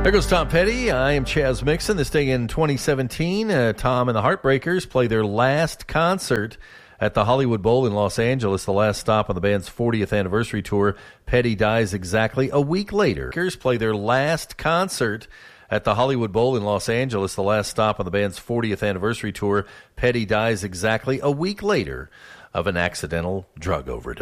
There goes Tom Petty. I am Chaz Mixon. This day in 2017, Tom and the Heartbreakers play their last concert at the Hollywood Bowl in Los Angeles, the last stop on the band's 40th anniversary tour. Petty dies exactly a week later. Heartbreakers play their last concert at the Hollywood Bowl in Los Angeles, the last stop on the band's 40th anniversary tour. Petty dies exactly a week later of an accidental drug overdose.